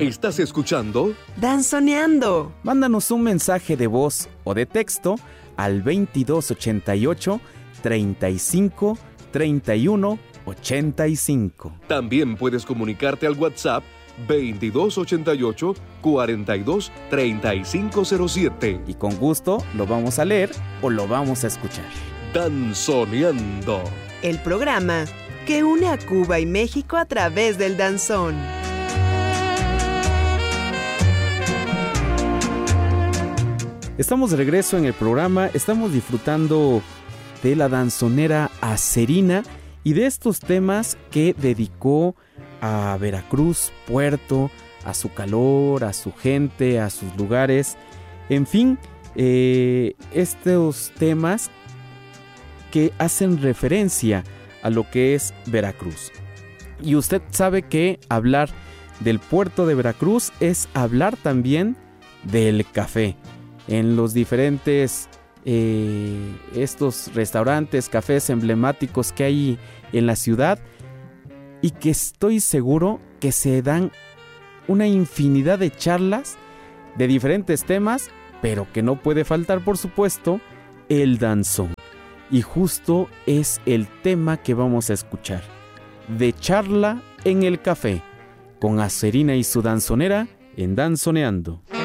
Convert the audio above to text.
¿Estás escuchando? Danzoneando. Mándanos un mensaje de voz o de texto al 2288 35 31 85. También puedes comunicarte al WhatsApp 2288 42 3507. Y con gusto lo vamos a leer o lo vamos a escuchar. Danzoneando. El programa que une a Cuba y México a través del danzón. Estamos de regreso en el programa, estamos disfrutando de la danzonera Acerina y de estos temas que dedicó a Veracruz, Puerto, a su calor, a su gente, a sus lugares, en fin, estos temas que hacen referencia a lo que es Veracruz. Y usted sabe que hablar del puerto de Veracruz es hablar también del café. En los diferentes estos restaurantes, cafés emblemáticos que hay en la ciudad, y que estoy seguro que se dan una infinidad de charlas de diferentes temas, pero que no puede faltar, por supuesto, el danzón. Y justo es el tema que vamos a escuchar, de charla en el café, con Acerina y su danzonera en Danzoneando.